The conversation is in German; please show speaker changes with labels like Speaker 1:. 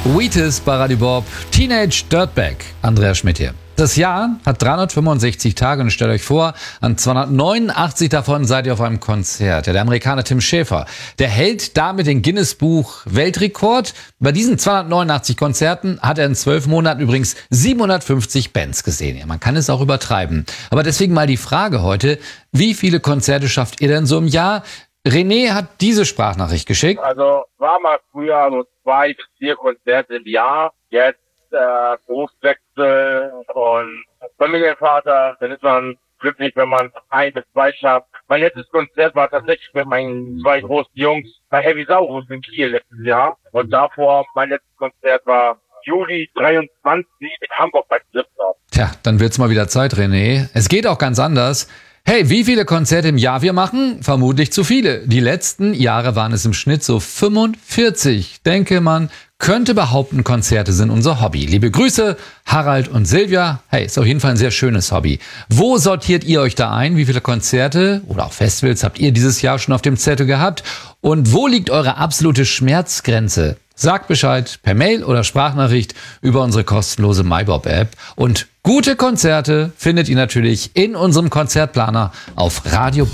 Speaker 1: Wheaties bei Radio Bob, Teenage Dirtbag, Andreas Schmidt hier. Das Jahr hat 365 Tage und stellt euch vor, an 289 davon seid ihr auf einem Konzert. Der Amerikaner Tim Schafer, der hält damit den Guinness-Buch Weltrekord. Bei diesen 289 Konzerten hat er in 12 Monaten übrigens 750 Bands gesehen. Ja, man kann es auch übertreiben. Aber deswegen mal die Frage heute, wie viele Konzerte schafft ihr denn so im Jahr? René hat diese Sprachnachricht geschickt.
Speaker 2: Also war mal früher so 2 bis 4 Konzerte im Jahr. Jetzt Berufswechsel und Familienvater. Dann ist man glücklich, wenn man 1 bis 2 schafft. Mein letztes Konzert war tatsächlich mit meinen 2 großen Jungs bei Heavy Saurus in Kiel letztes Jahr. Und davor, mein letztes Konzert war Juli 23 in Hamburg bei Slipknot.
Speaker 1: Tja, dann wird's mal wieder Zeit, René. Es geht auch ganz anders. Hey, wie viele Konzerte im Jahr wir machen? Vermutlich zu viele. Die letzten Jahre waren es im Schnitt so 45. Denke, man könnte behaupten, Konzerte sind unser Hobby. Liebe Grüße, Harald und Silvia. Hey, ist auf jeden Fall ein sehr schönes Hobby. Wo sortiert ihr euch da ein? Wie viele Konzerte oder auch Festivals habt ihr dieses Jahr schon auf dem Zettel gehabt? Und wo liegt eure absolute Schmerzgrenze? Sagt Bescheid per Mail oder Sprachnachricht über unsere kostenlose MyBob-App. Und gute Konzerte findet ihr natürlich in unserem Konzertplaner auf Radio